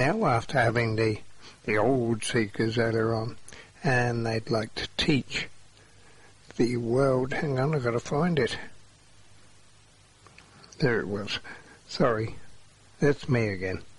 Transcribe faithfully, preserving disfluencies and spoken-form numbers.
now after having the, the old seekers earlier on, and they'd like to teach the world. Hang on, I've got to find it. There it was. Sorry, that's me again.